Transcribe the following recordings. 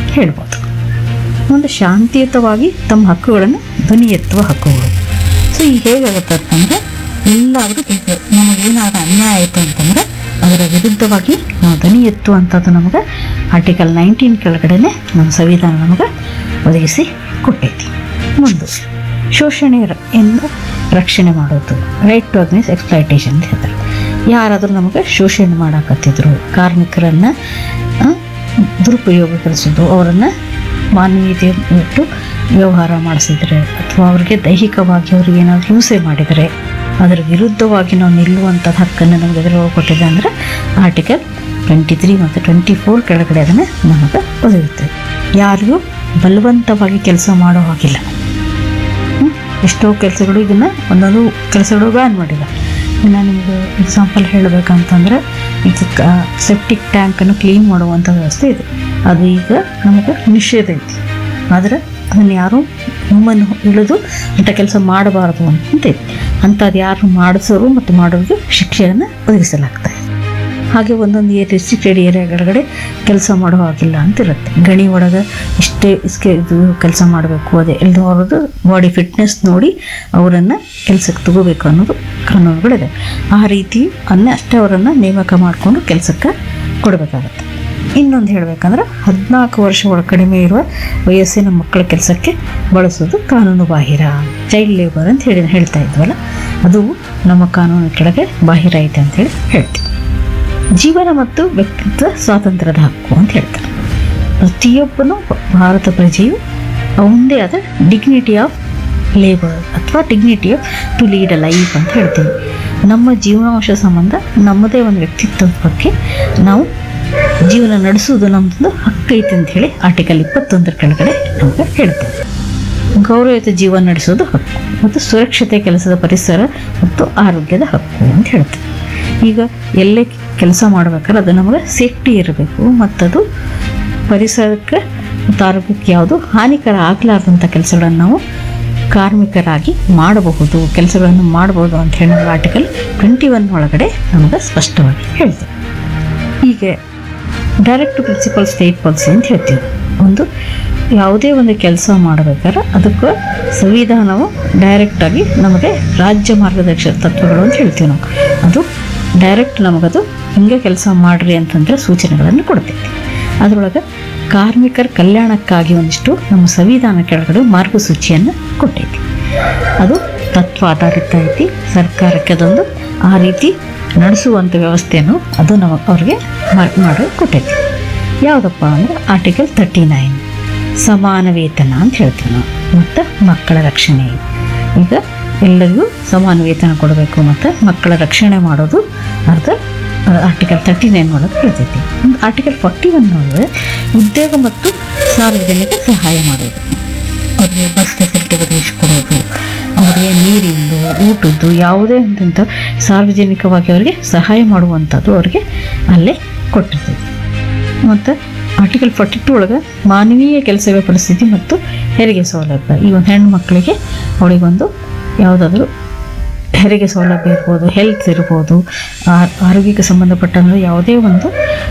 ಹೇಳ್ಬೋದು. ಒಂದು ಶಾಂತಿಯುತವಾಗಿ ತಮ್ಮ ಹಕ್ಕುಗಳನ್ನು ಧ್ವನಿ ಎತ್ತುವ ಹಕ್ಕುಗಳು. ಸೊ ಈಗ ಹೇಗಾಗುತ್ತೆ ಅಂತಂದರೆ ಎಲ್ಲಾದರೂ ಈಗ ನಮಗೇನಾದರೂ ಅನ್ಯಾಯ ಆಯಿತು ಅಂತಂದರೆ ಅದರ ವಿರುದ್ಧವಾಗಿ ನಾವು ಧ್ವನಿ ಎತ್ತುವಂಥದ್ದು ನಮಗೆ ಆರ್ಟಿಕಲ್ 19 ಕೆಳಗಡೆನೆ ನಮ್ಮ ಸಂವಿಧಾನ ನಮಗೆ ಒದಗಿಸಿ ಕೊಟ್ಟೈತಿ. ಮುಂದೆ ಶೋಷಣೆಯನ್ನು ರಕ್ಷಣೆ ಮಾಡೋದು, ರೈಟ್ ಟು ಅಗ್ನೆಸ್ಟ್ ಎಕ್ಸ್ಪ್ಲಾಯ್ಟೇಷನ್ ಅಂತ ಹೇಳ್ತಾರೆ. ಯಾರಾದರೂ ನಮಗೆ ಶೋಷಣೆ ಮಾಡಾಕತ್ತಿದ್ರು, ಕಾರ್ಮಿಕರನ್ನು ದುರುಪಯೋಗಪಡಿಸೋದು, ಅವರನ್ನು ಮಾನವೀಯತೆ ಬಿಟ್ಟು ವ್ಯವಹಾರ ಮಾಡಿಸಿದರೆ ಅಥವಾ ಅವರಿಗೆ ದೈಹಿಕವಾಗಿ ಅವ್ರಿಗೆ ಏನಾದರೂ ಹಿಂಸೆ ಮಾಡಿದರೆ ಅದರ ವಿರುದ್ಧವಾಗಿ ನಾವು ನಿಲ್ಲುವಂಥ ಹಕ್ಕನ್ನು ನಮಗೆ ಎದುರು ಕೊಟ್ಟಿದೆ ಅಂದರೆ ಆರ್ಟಿಕಲ್ 23 ಮತ್ತು 24 ಕೆಳಗಡೆ ಅದನ್ನು ನಮಗೆ ಒದಗುತ್ತದೆ. ಯಾರಿಗೂ ಬಲವಂತವಾಗಿ ಕೆಲಸ ಮಾಡೋ ಹಾಗಿಲ್ಲ. ಎಷ್ಟೋ ಕೆಲಸಗಳು ಇದನ್ನು ಒಂದೊಂದು ಕೆಲಸಗಳು ಬ್ಯಾನ್ ಮಾಡಿಲ್ಲ. ಇನ್ನು ನಿಮಗೆ ಎಕ್ಸಾಂಪಲ್ ಹೇಳಬೇಕಂತಂದರೆ ಈಗ ಸೆಪ್ಟಿಕ್ ಟ್ಯಾಂಕನ್ನು ಕ್ಲೀನ್ ಮಾಡುವಂಥ ವ್ಯವಸ್ಥೆ ಇದೆ, ಅದು ಈಗ ನಮಗೆ ನಿಷೇಧ ಐತಿ. ಆದರೆ ಅದನ್ನು ಯಾರೂ ಹ್ಯೂಮನ್ ಇಳಿದು ಅಂಥ ಕೆಲಸ ಮಾಡಬಾರ್ದು ಅಂತೈತಿ. ಅಂಥದ್ದು ಯಾರು ಮಾಡಿಸೋರು ಮತ್ತು ಮಾಡೋರಿಗೆ ಶಿಕ್ಷೆಯನ್ನು ಒದಗಿಸಲಾಗ್ತದೆ. ಹಾಗೆ ಒಂದೊಂದು ರೆಸ್ಟ್ರಿಕ್ಟೆಡ್ ಏರಿಯಾಗಳಗಡೆ ಕೆಲಸ ಮಾಡೋ ಹಾಗಿಲ್ಲ ಅಂತಿರುತ್ತೆ. ಗಣಿ ಒಳಗೆ ಇಷ್ಟೇ ಇದು ಕೆಲಸ ಮಾಡಬೇಕು, ಅದೇ ಎಲ್ಲರದ್ದು ಬಾಡಿ ಫಿಟ್ನೆಸ್ ನೋಡಿ ಅವರನ್ನು ಕೆಲಸಕ್ಕೆ ತಗೋಬೇಕು ಅನ್ನೋದು ಕಾನೂನುಗಳಿದೆ. ಆ ರೀತಿ ಅಷ್ಟೇ ಅವರನ್ನು ನೇಮಕ ಮಾಡಿಕೊಂಡು ಕೆಲಸಕ್ಕೆ ಕೊಡಬೇಕಾಗತ್ತೆ. ಇನ್ನೊಂದು ಹೇಳಬೇಕಂದ್ರೆ 14 ವರ್ಷ ಕಡಿಮೆ ಇರುವ ವಯಸ್ಸಿನ ಮಕ್ಕಳ ಕೆಲಸಕ್ಕೆ ಬಳಸೋದು ಕಾನೂನು ಬಾಹಿರ, ಚೈಲ್ಡ್ ಲೇಬರ್ ಅಂತ ಹೇಳ್ತಾ ಇದ್ವಲ್ಲ, ಅದು ನಮ್ಮ ಕಾನೂನು ಕೆಳಗೆ ಬಾಹಿರ ಐತೆ ಅಂತೇಳಿ ಹೇಳ್ತೀವಿ. ಜೀವನ ಮತ್ತು ವ್ಯಕ್ತಿತ್ವ ಸ್ವಾತಂತ್ರ್ಯದ ಹಕ್ಕು ಅಂತ ಹೇಳ್ತಾರೆ. ಪ್ರತಿಯೊಬ್ಬನು ಭಾರತ ಪ್ರಜೆಯು ಒಂದೇ ಆದ ಡಿಗ್ನಿಟಿ ಆಫ್ ಲೇಬರ್ ಅಥವಾ dignity of to lead a life ಅಂತ ಹೇಳ್ತೀವಿ. ನಮ್ಮ ಜೀವನಾಂಶ ಸಂಬಂಧ ನಮ್ಮದೇ ಒಂದು ವ್ಯಕ್ತಿತ್ವದ ಬಗ್ಗೆ ನಾವು ಜೀವನ ನಡೆಸುವುದು ನಮ್ಮದೊಂದು ಹಕ್ಕೈತೆ ಅಂತ ಹೇಳಿ ಆರ್ಟಿಕಲ್ 21 ಕೆಳಗಡೆ ನಮಗೆ ಹೇಳ್ತೇವೆ. ಗೌರವಯುತ ಜೀವನ ನಡೆಸೋದು ಹಕ್ಕು ಮತ್ತು ಸುರಕ್ಷತೆ, ಕೆಲಸದ ಪರಿಸರ ಮತ್ತು ಆರೋಗ್ಯದ ಹಕ್ಕು ಅಂತ ಹೇಳ್ತೇವೆ. ಈಗ ಎಲ್ಲೇ ಕೆಲಸ ಮಾಡ್ಬೇಕಾದ್ರೆ ಅದು ನಮಗೆ ಸೇಫ್ಟಿ ಇರಬೇಕು ಮತ್ತು ಅದು ಪರಿಸರಕ್ಕೆ ಮತ್ತು ಆರೋಗ್ಯಕ್ಕೆ ಯಾವುದು ಹಾನಿಕರ ಆಗಲಾರ್ದಂಥ ಕೆಲಸಗಳನ್ನು ನಾವು ಕಾರ್ಮಿಕರಾಗಿ ಮಾಡಬಹುದು, ಕೆಲಸಗಳನ್ನು ಮಾಡಬಹುದು ಅಂತ ಹೇಳಿ ನಾವು ಆರ್ಟಿಕಲ್ 21 ಒಳಗಡೆ ನಮಗೆ ಸ್ಪಷ್ಟವಾಗಿ ಹೇಳ್ತೇವೆ. ಹೀಗೆ ಡೈರೆಕ್ಟ್ ಪ್ರಿನ್ಸಿಪಲ್ ಸ್ಟೇಟ್ ಪಾಲಿಸಿ ಅಂತ ಹೇಳ್ತೀವಿ. ಒಂದು ಯಾವುದೇ ಒಂದು ಕೆಲಸ ಮಾಡಬೇಕಾದ್ರೆ ಅದಕ್ಕೆ ಸಂವಿಧಾನವು ಡೈರೆಕ್ಟಾಗಿ ನಮಗೆ ರಾಜ್ಯ ಮಾರ್ಗದರ್ಶಕ ತತ್ವಗಳು ಅಂತ ಹೇಳ್ತೀವಿ ನಾವು. ಅದು ಡೈರೆಕ್ಟ್ ನಮಗದು ಹಿಂಗೆ ಕೆಲಸ ಮಾಡಿರಿ ಅಂತಂದರೆ ಸೂಚನೆಗಳನ್ನು ಕೊಡ್ತೈತಿ. ಅದರೊಳಗೆ ಕಾರ್ಮಿಕರ ಕಲ್ಯಾಣಕ್ಕಾಗಿ ಒಂದಿಷ್ಟು ನಮ್ಮ ಸಂವಿಧಾನ ಕೆಳಗಡೆ ಮಾರ್ಗಸೂಚಿಯನ್ನು ಕೊಟ್ಟೈತಿ. ಅದು ತತ್ವ ಆಧಾರಿತ ಐತಿ. ಸರ್ಕಾರಕ್ಕೆ ಅದೊಂದು ಆ ರೀತಿ ನಡೆಸುವಂಥ ವ್ಯವಸ್ಥೆಯನ್ನು ಅದು ಅವ್ರಿಗೆ ಮಾಡಿ ಕೊಟ್ಟೈತಿ. ಯಾವುದಪ್ಪ ಅಂದರೆ ಆರ್ಟಿಕಲ್ 39 ಸಮಾನ ವೇತನ ಅಂತ ಹೇಳ್ತೀವಿ ನಾವು, ಮತ್ತು ಮಕ್ಕಳ ರಕ್ಷಣೆ. ಈಗ ಎಲ್ಲರಿಗೂ ಸಮಾನ ವೇತನ ಕೊಡಬೇಕು ಮತ್ತು ಮಕ್ಕಳ ರಕ್ಷಣೆ ಮಾಡೋದು ಆರ್ಟಿಕಲ್ 39 ಒಳಗೆ ಹೇಳ್ತೈತಿ. ಆರ್ಟಿಕಲ್ 41 ಒಳಗೆ ಉದ್ಯೋಗ ಮತ್ತು ಸಾರ್ವಜನಿಕ ಸಹಾಯ ಮಾಡೋದು, ಅವ್ರಿಗೆ ಬಸ್ ಫೆಸಿಲಿಟಿ ಒದಗಿಸಿಕೊಡೋದು, ಅವರಿಗೆ ನೀರಿಂದು ಊಟದ್ದು ಯಾವುದೇ ಅಂತ ಸಾರ್ವಜನಿಕವಾಗಿ ಅವರಿಗೆ ಸಹಾಯ ಮಾಡುವಂಥದ್ದು ಅವರಿಗೆ ಅಲ್ಲೇ ಕೊಟ್ಟಿರ್ತೈತಿ. ಮತ್ತು ಆರ್ಟಿಕಲ್ 42 ಒಳಗೆ ಮಾನವೀಯ ಕೆಲಸವೇ ಪರಿಸ್ಥಿತಿ ಮತ್ತು ಹೆರಿಗೆ ಸೌಲಭ್ಯ. ಈ ಒಂದು ಹೆಣ್ಣು ಮಕ್ಕಳಿಗೆ ಅವಳಿಗೊಂದು ಯಾವುದಾದ್ರೂ ಹೆರಿಗೆ ಸೌಲಭ್ಯ ಇರ್ಬೋದು, ಹೆಲ್ತ್ ಇರ್ಬೋದು, ಆರೋಗ್ಯಕ್ಕೆ ಸಂಬಂಧಪಟ್ಟಂಥ ಯಾವುದೇ ಒಂದು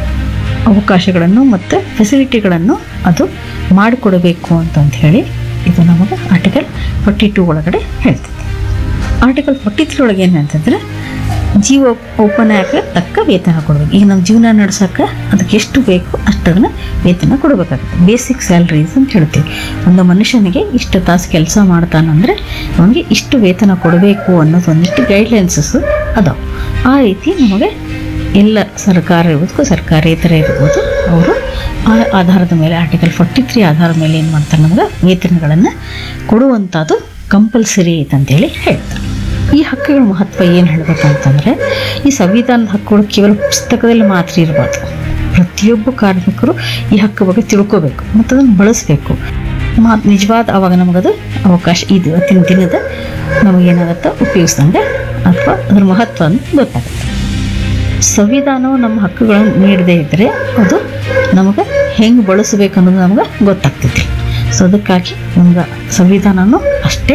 ಅವಕಾಶಗಳನ್ನು ಮತ್ತು ಫೆಸಿಲಿಟಿಗಳನ್ನು ಅದು ಮಾಡಿಕೊಡಬೇಕು ಅಂತ ಹೇಳಿ ಇದು ನಮಗೆ ಆರ್ಟಿಕಲ್ 42 ಒಳಗಡೆ ಹೇಳ್ತದೆ. ಆರ್ಟಿಕಲ್ 43 ಒಳಗೆ ಏನಂತಂದರೆ ಜೀವೋಪನಯಕ್ಕೆ ತಕ್ಕ ವೇತನ ಕೊಡಬೇಕು. ಈಗ ನಮ್ಮ ಜೀವನ ನಡೆಸೋಕ್ಕೆ ಅದಕ್ಕೆ ಎಷ್ಟು ಬೇಕು ಅಷ್ಟನ್ನು ವೇತನ ಕೊಡಬೇಕಾಗುತ್ತೆ. ಬೇಸಿಕ್ ಸ್ಯಾಲ್ರೀಸ್ ಅಂತ ಹೇಳ್ತೀವಿ. ಒಂದು ಮನುಷ್ಯನಿಗೆ ಇಷ್ಟು ತಾಸು ಕೆಲಸ ಮಾಡ್ತಾನಂದರೆ ಅವನಿಗೆ ಇಷ್ಟು ವೇತನ ಕೊಡಬೇಕು ಅನ್ನೋದು ಒಂದಿಷ್ಟು ಗೈಡ್ಲೈನ್ಸಸ್ ಅದಾವೆ. ಆ ರೀತಿ ನಮಗೆ ಎಲ್ಲ ಸರ್ಕಾರ ಇರ್ಬೋದು, ಸರ್ಕಾರೇತರ ಇರ್ಬೋದು, ಅವರು ಆ ಆಧಾರದ ಮೇಲೆ ಆರ್ಟಿಕಲ್ 43 ಆಧಾರದ ಮೇಲೆ ಏನು ಮಾಡ್ತಾರೆ, ನಮ್ಗೆ ವೇತನಗಳನ್ನು ಕೊಡುವಂಥದ್ದು ಕಂಪಲ್ಸರಿ ಐತೆ ಅಂತೇಳಿ ಹೇಳ್ತಾರೆ. ಈ ಹಕ್ಕುಗಳ ಮಹತ್ವ ಏನು ಹೇಳಬೇಕಂತಂದರೆ, ಈ ಸಂವಿಧಾನದ ಹಕ್ಕುಗಳು ಕೇವಲ ಪುಸ್ತಕದಲ್ಲಿ ಮಾತ್ರ ಇರಬಾರ್ದು. ಪ್ರತಿಯೊಬ್ಬ ಕಾರ್ಮಿಕರು ಈ ಹಕ್ಕು ಬಗ್ಗೆ ತಿಳ್ಕೋಬೇಕು ಮತ್ತು ಅದನ್ನು ಬಳಸಬೇಕು. ನಿಜವಾದ ಆವಾಗ ನಮಗದು ಅವಕಾಶ ಇದು ಇವತ್ತಿನ ದಿನದ ನಮಗೇನಾಗುತ್ತೆ ಉಪಯೋಗಿಸ್ದಂಗೆ ಅಥವಾ ಅದ್ರ ಮಹತ್ವ ಅಂತ ಗೊತ್ತಾಗುತ್ತೆ. ಸಂವಿಧಾನವು ನಮ್ಮ ಹಕ್ಕುಗಳನ್ನು ನೀಡದೇ ಇದ್ದರೆ ಅದು ನಮಗೆ ಹೆಂಗೆ ಬಳಸಬೇಕು ಅನ್ನೋದು ನಮ್ಗೆ ಗೊತ್ತಾಗ್ತೈತಿ. ಸೊ ಅದಕ್ಕಾಗಿ ನಮ್ಗೆ ಸಂವಿಧಾನನೂ ಅಷ್ಟೇ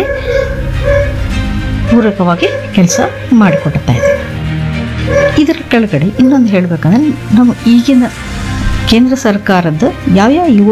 ಪೂರಕವಾಗಿ ಕೆಲಸ ಮಾಡಿಕೊಡ್ತಾ ಇದೆ. ಇದರ ಕೆಳಗಡೆ ಇನ್ನೊಂದು ಹೇಳಬೇಕಂದ್ರೆ ನಮ್ಮ ಈಗಿನ ಕೇಂದ್ರ ಸರ್ಕಾರದ ಯಾವ್ಯಾವ